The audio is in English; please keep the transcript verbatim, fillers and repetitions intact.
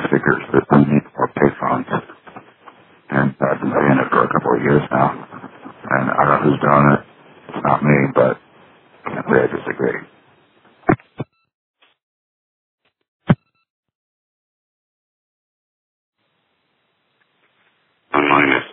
figures that we need more payphones. And I've been saying it for a couple of years now. And I don't know who's doing it. It's not me, but I can't say I disagree. A minus